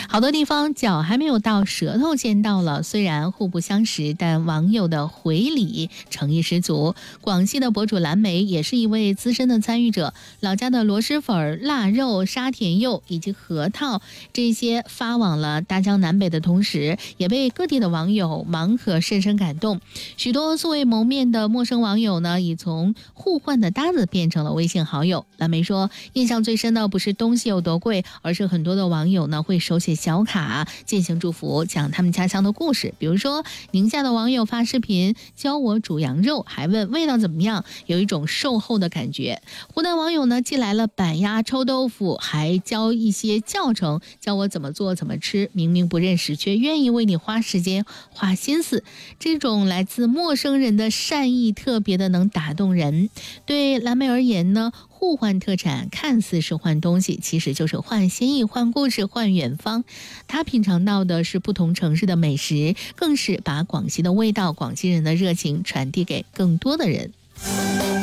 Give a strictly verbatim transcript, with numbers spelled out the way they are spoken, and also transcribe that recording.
好多地方脚还没有到，舌头先到了。虽然互不相识，但网友的回礼诚意十足。广西的博主蓝莓也是一位资深的参与者，老家的螺蛳粉、腊肉、沙田柚以及核桃这些发往了大江南北的同时，也被各地的网友盲盒深深感动。许多素未谋面的陌生网友呢，已从互换的搭子变成了微信好友。蓝莓说，印象最深的不是东西有多贵，而是很多的网友呢会手写小卡进行祝福，讲他们家乡的故事。比如说宁夏的网友发视频教我煮羊肉，还问味道怎么样，有一种售后的感觉。湖南网友呢寄来了板鸭、臭豆腐，还教一些教程，教我怎么做怎么吃，明明不认识却愿意为你花时间花心思，这种来自陌生人的善意特别的能打动人。对蓝莓而言呢，互换特产看似是换东西，其实就是换心意、换故事、换远方。他品尝到的是不同城市的美食，更是把广西的味道、广西人的热情传递给更多的人。